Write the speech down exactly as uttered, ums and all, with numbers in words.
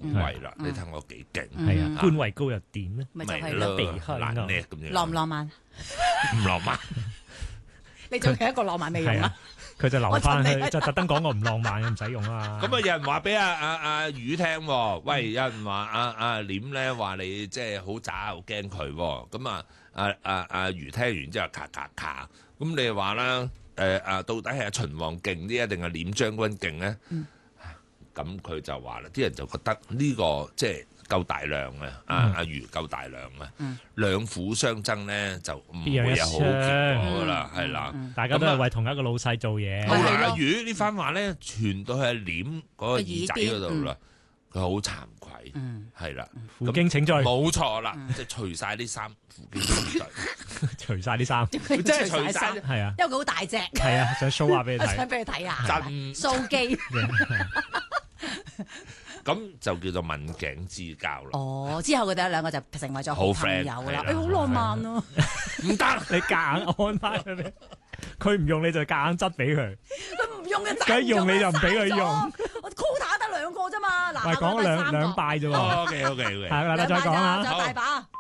位啦，你睇我幾勁。 係啊，官位高又點咧？ 咪就係咯， 避開懶叻咁樣。 浪唔浪漫？ 唔浪漫。 你仲有一個浪漫未用啊？ 佢就留翻去， 我就特登講我唔浪漫嘅，唔使用啊。 咁啊，有人話俾阿阿阿魚聽喎，喂，有人話阿阿廉咧話你即係好渣，好驚佢喎。咁啊，阿阿阿魚聽完之後，咔咔咔，咁你話啦，誒啊，到底係阿秦王勁啲，定係廉將軍勁咧？咁佢就話啦，啲人就覺得呢個即係夠大量啊！阿阿魚夠大量啊！兩虎相爭咧，就唔會有好結果噶啦，係啦。 大家都係為同一個老細做嘢。 後來阿魚呢番話咧，傳到去阿廉嗰個耳仔嗰度啦，佢好慚愧，係啦。 負荊請罪， 冇錯啦，即係除晒啲衫，負荊請罪， 除晒啲衫， 即係除晒， 係啊， 因為佢好大隻， 係啊，想 show 下俾你睇， 想俾你睇下， 真掃肌。 咁就叫做刎頸之交啦。 哦，之後佢哋兩個就成為咗好朋友啦。誒，好浪漫咯！ 唔得， 你夾硬安排佢咩？佢唔用你就夾硬執俾佢。 佢唔用嘅， 梗係用你就唔俾佢用。 我 quota 得兩個啫嘛。嗱， 係講兩兩拜啫喎。 OK OK OK。 係啦，再講下。 就大把。